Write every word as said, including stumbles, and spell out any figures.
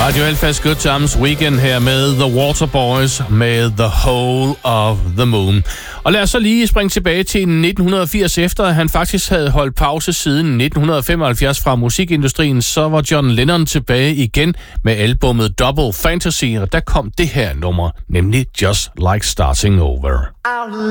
Radio Alphas Good Times Weekend her med The Waterboys med The Whole of the Moon. Og lad os så lige springe tilbage til nitten firs, efter at han faktisk havde holdt pause siden nitten femoghalvfjerds fra musikindustrien, så var John Lennon tilbage igen med albummet Double Fantasy, og der kom det her nummer, nemlig Just Like Starting Over.